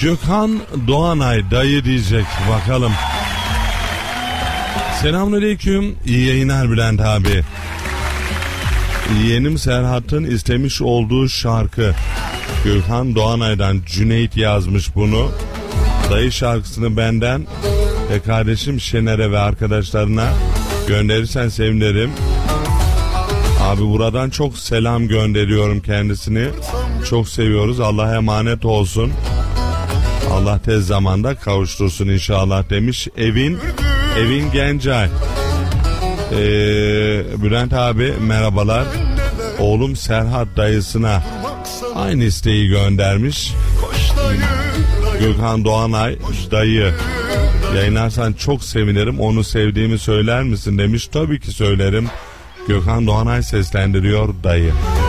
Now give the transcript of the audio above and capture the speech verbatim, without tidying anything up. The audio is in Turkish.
Gökhan Doğanay dayı diyecek bakalım. Selamünaleyküm. İyi yayınlar Bülent abi. Yeğenim Serhat'ın istemiş olduğu şarkı Gökhan Doğanay'dan. Cüneyt yazmış bunu. Dayı şarkısını benden ve kardeşim Şener'e ve arkadaşlarına gönderirsen sevinirim. Abi buradan çok selam gönderiyorum kendisini. Çok seviyoruz. Allah'a emanet olsun. Allah tez zamanda kavuştursun inşallah demiş. Evin Evin Gencay. Ee, Bülent abi merhabalar. Oğlum Serhat dayısına aynı isteği göndermiş. Gökhan Doğanay dayı, yayınlarsan çok sevinirim, onu sevdiğimi söyler misin demiş. Tabii ki söylerim. Gökhan Doğanay seslendiriyor dayı.